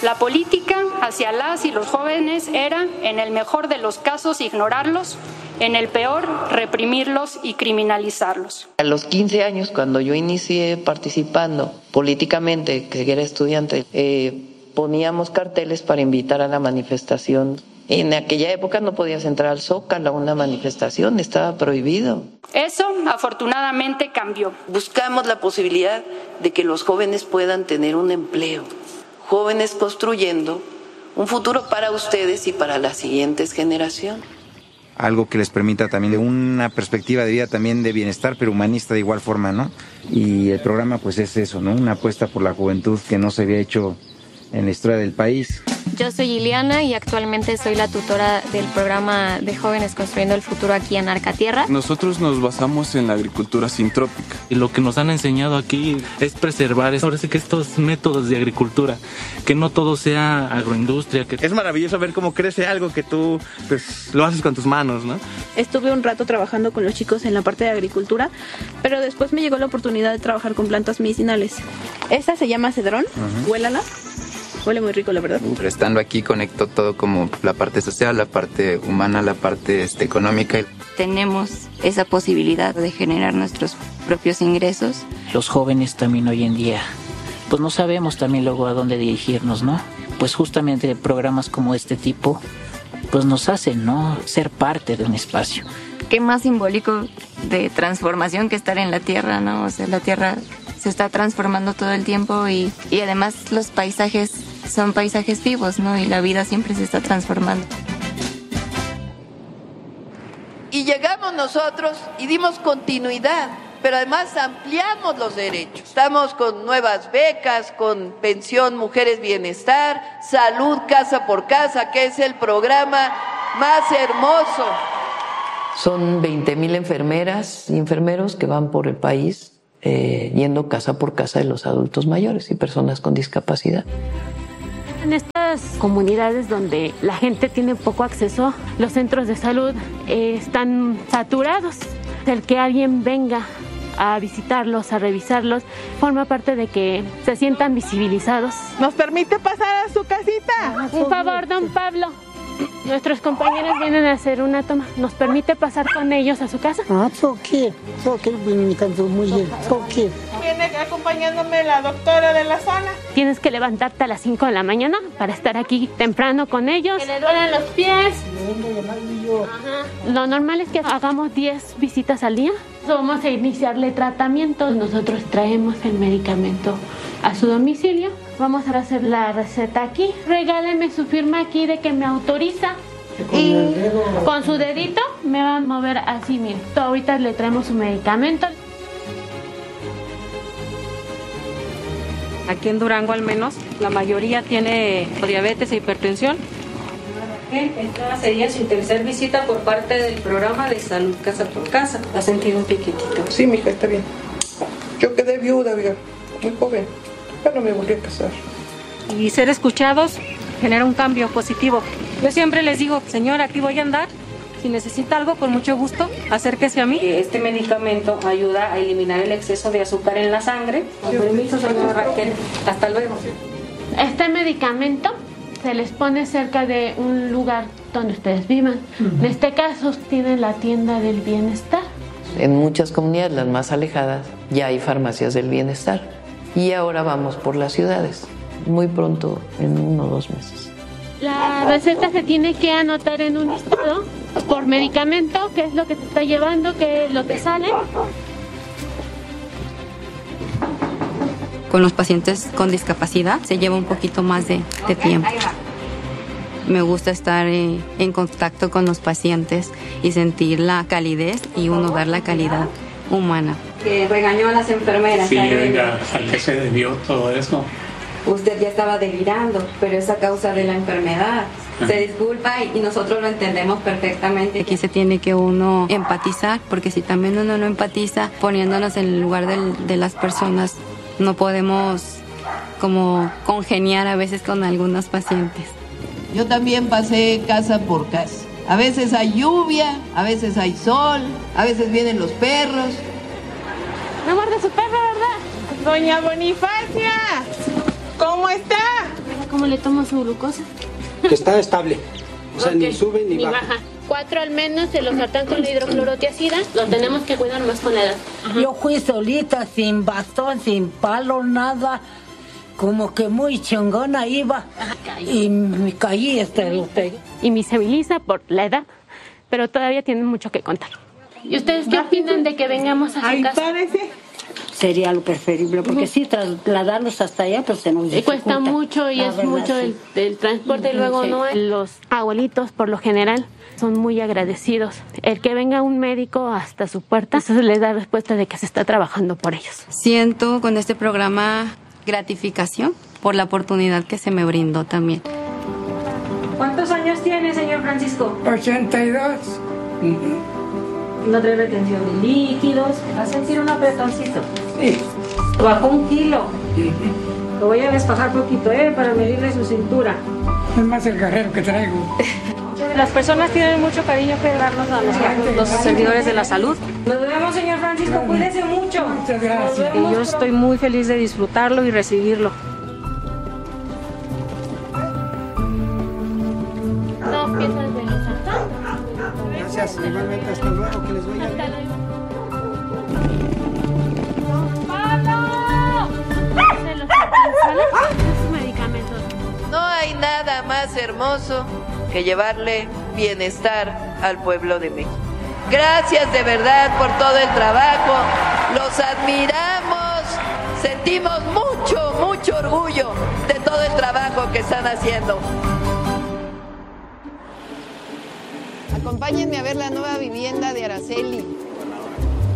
La política hacia las y los jóvenes era, en el mejor de los casos, ignorarlos, en el peor, reprimirlos y criminalizarlos. A los 15 años, cuando yo inicié participando políticamente, que era estudiante, poníamos carteles para invitar a la manifestación. En aquella época no podías entrar al Zócalo a una manifestación, estaba prohibido. Eso, afortunadamente, cambió. Buscamos la posibilidad de que los jóvenes puedan tener un empleo, jóvenes construyendo un futuro para ustedes y para las siguientes generaciones. Algo que les permita también una perspectiva de vida también de bienestar, pero humanista de igual forma, ¿no? Y el programa pues es eso, ¿no? Una apuesta por la juventud que no se había hecho en la historia del país. Yo soy Ileana y actualmente soy la tutora del programa de Jóvenes Construyendo el Futuro aquí en Arcatierra. Nosotros nos basamos en la agricultura sintrópica. Y lo que nos han enseñado aquí es preservar ahora sí que estos métodos de agricultura, que no todo sea agroindustria. Es maravilloso ver cómo crece algo que tú pues, lo haces con tus manos, ¿no? Estuve un rato trabajando con los chicos en la parte de agricultura, pero después me llegó la oportunidad de trabajar con plantas medicinales. Esta se llama cedrón, huélala. Huele muy rico, la verdad. Pero estando aquí conecto todo como la parte social, la parte humana, la parte económica. Tenemos esa posibilidad de generar nuestros propios ingresos. Los jóvenes también hoy en día, pues no sabemos también luego a dónde dirigirnos, ¿no? Pues justamente programas como este tipo, pues nos hacen, ¿no? Ser parte de un espacio. ¿Qué más simbólico de transformación que estar en la tierra, ¿no? O sea, la tierra se está transformando todo el tiempo y además los paisajes son paisajes vivos, ¿no? Y la vida siempre se está transformando. Y llegamos nosotros y dimos continuidad, pero además ampliamos los derechos. Estamos con nuevas becas, con pensión Mujeres Bienestar, Salud Casa por Casa, que es el programa más hermoso. Son 20,000 enfermeras y enfermeros que van por el país yendo casa por casa de los adultos mayores y personas con discapacidad. En estas comunidades donde la gente tiene poco acceso, los centros de salud están saturados. El que alguien venga a visitarlos, a revisarlos, forma parte de que se sientan visibilizados. ¿Nos permite pasar a su casita? Un favor, don Pablo. Nuestros compañeros vienen a hacer una toma. ¿Nos permite pasar con ellos a su casa? Viene acompañándome la doctora de la zona. Tienes que levantarte a las 5 de la mañana para estar aquí temprano con ellos. Que le duelen los pies. Lo normal es que hagamos 10 visitas al día. Vamos a iniciarle tratamiento. Nosotros traemos el medicamento a su domicilio. Vamos a hacer la receta aquí. Regáleme su firma aquí de que me autoriza. Y con su dedito me va a mover así, mire. Ahorita le traemos su medicamento. Aquí en Durango al menos, la mayoría tiene diabetes e hipertensión. Esta sería su tercer visita por parte del programa de Salud Casa por Casa. ¿Ha sentido un piquitito? Sí, mija, está bien. Yo quedé viuda, muy joven. Ya no me volví a casar. Y ser escuchados genera un cambio positivo. Yo siempre les digo, señora, aquí voy a andar. Si necesita algo, con mucho gusto, acérquese a mí. Este medicamento ayuda a eliminar el exceso de azúcar en la sangre. Con permiso, señora Raquel. Hasta luego. Este medicamento se les pone cerca de un lugar donde ustedes vivan. En este caso, tienen la tienda del bienestar. En muchas comunidades, las más alejadas, ya hay farmacias del bienestar. Y ahora vamos por las ciudades, muy pronto, en 1 o 2 meses. La receta se tiene que anotar en un listado por medicamento, qué es lo que te está llevando, qué es lo que sale. Con los pacientes con discapacidad se lleva un poquito más de tiempo. Me gusta estar en contacto con los pacientes y sentir la calidez y uno dar la calidad humana. Que regañó a las enfermeras. Sí, oiga, ¿a qué se debió todo eso? Usted ya estaba delirando, pero es a causa de la enfermedad. Se disculpa y nosotros lo entendemos perfectamente. Aquí se tiene que uno empatizar, porque si también uno no empatiza, poniéndonos en el lugar de las personas, no podemos como congeniar a veces con algunos pacientes. Yo también pasé casa por casa. A veces hay lluvia, a veces hay sol, a veces vienen los perros. No muerde su perro, ¿verdad? Doña Bonifacia, ¿cómo está? ¿Cómo le tomo su glucosa? Que está estable. O sea, ni sube ni baja. 4 al menos se los saltan con la hidroclorotiazida. Lo tenemos que cuidar más con la edad. Yo fui solita, sin bastón, sin palo, nada. Como que muy chingona iba. Y me caí, lo pegué. Y me estabiliza por la edad, pero todavía tienen mucho que contar. ¿Y ustedes qué opinan de que vengamos a su casa? Sería lo preferible, porque sí, trasladarlos hasta allá, pues se nos dificulta. Cuesta mucho y es mucho el transporte, y luego no hay. Los abuelitos, por lo general, son muy agradecidos. El que venga un médico hasta su puerta, eso les da respuesta de que se está trabajando por ellos. Siento con este programa gratificación por la oportunidad que se me brindó también. ¿Cuántos años tiene, señor Francisco? 82. No trae retención de líquidos. ¿Va a sentir un apretoncito? Sí. Bajó 1 kilo. Lo voy a desfajar poquito, para medirle su cintura. Es más el guerrero que traigo. Las personas tienen mucho cariño que darnos a nosotros, los servidores de la salud. Nos vemos, señor Francisco, cuídese mucho. Muchas gracias. Y yo estoy muy feliz de disfrutarlo y recibirlo. ¿No piensas de Gracias, igualmente, hasta luego, que les vaya bien. No hay nada más hermoso que llevarle bienestar al pueblo de México. Gracias de verdad por todo el trabajo, los admiramos, sentimos mucho orgullo de todo el trabajo que están haciendo. Acompáñenme a ver la nueva vivienda de Araceli.